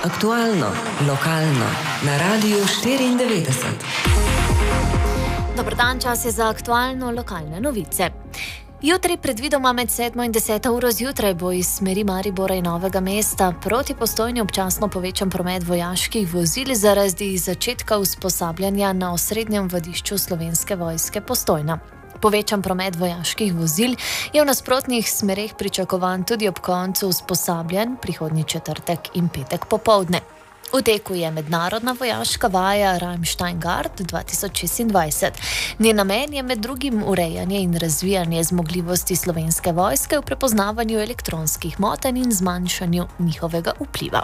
Aktualno, lokalno, na Radiu 94. Dober dan, čas je za aktualno lokalne novice. Jutri predvidoma med 7 in 10 uro zjutraj bo iz smeri Maribora in Novega mesta proti Postojni občasno povečan promet vojaških vozil zaradi začetka usposabljanja na osrednjem vadišču Slovenske vojske Postojna. Povečan promet vojaških vozil je v nasprotnih smereh pričakovan tudi ob koncu usposabljanj prihodnji četrtek in petek popoldne. V teku je mednarodna vojaška vaja Ramstein Guard 2026. Njen namen je med drugim urejanje in razvijanje zmogljivosti Slovenske vojske v prepoznavanju elektronskih motenj in zmanjšanju njihovega vpliva.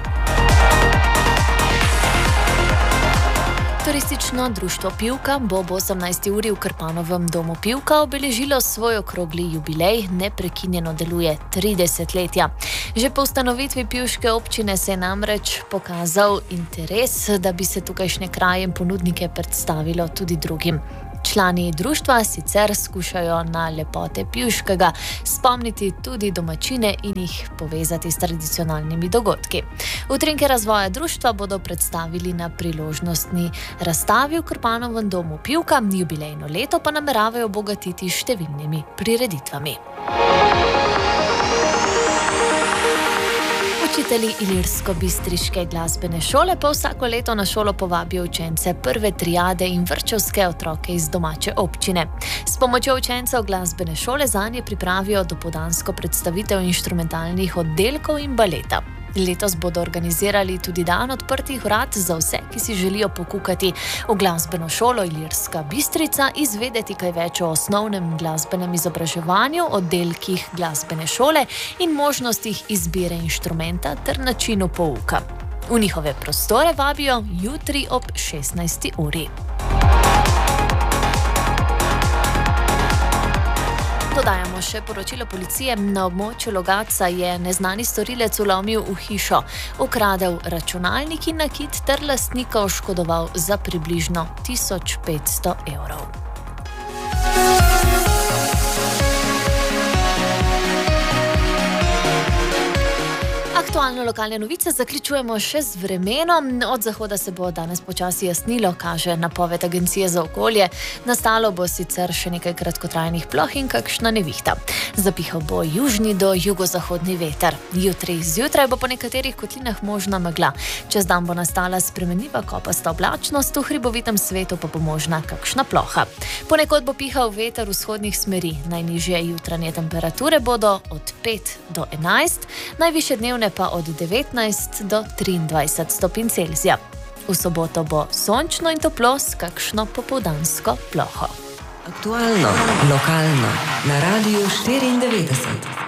Turistično društvo Pivka bo ob 18. uri v Krpanovem domu Pivka obeležilo svoj okrogli jubilej, neprekinjeno deluje 30 letja. Že po ustanovitvi pivške občine se je namreč pokazal interes, da bi se tukajšnje kraje in ponudnike predstavilo tudi drugim. Člani društva sicer skušajo na lepote Pivškega spomniti tudi domačine in jih povezati s tradicionalnimi dogodki. Utrinke razvoja društva bodo predstavili na priložnostni razstavi v Krpanovem domu Pivka, jubilejno leto pa nameravajo obogatiti številnimi prireditvami. Učitelji ilirsko-bistriške glasbene šole pa vsako leto na šolo povabijo učence prve triade in vrtčevske otroke iz domače občine. S pomočjo učencev glasbene šole zanje pripravijo dopoldansko predstavitev inštrumentalnih oddelkov in baleta. Letos bodo organizirali tudi dan odprtih vrat za vse, ki si želijo pokukati v glasbeno šolo Ilirska Bistrica, izvedeti kaj več o osnovnem glasbenem izobraževanju, oddelkih glasbene šole in možnostih izbire inštrumenta ter načinu pouka. V njihove prostore vabijo jutri ob 16. uri. Dodajamo še poročilo policije. Na območju Logatca je neznani storilec vlomil v hišo, ukradel računalnik in nakit ter lastnika oškodoval za približno 1500 evrov. Aktualno lokalne novice zaključujemo še z vremenom. Od zahoda se bo danes počasi jasnilo, kaže napoved Agencije za okolje. Nastalo bo sicer še nekaj kratkotrajnih ploh in kakšna nevihta. Zapihal bo južni do jugozahodni veter. Jutri zjutraj bo po nekaterih kotlinah možna megla. Čez dan bo nastala spremenljiva kopasta oblačnost, v hribovitem svetu pa bo možna kakšna ploha. Ponekod bo pihal veter vzhodnih smeri. Najnižje jutranje temperature bodo od 5 do 11, najvišje dnevne pa od 19 do 23 stopinj Celzija. V soboto bo sončno in toplo s kakšno popoldansko ploho. Aktualno, lokalno, na Radiu 94.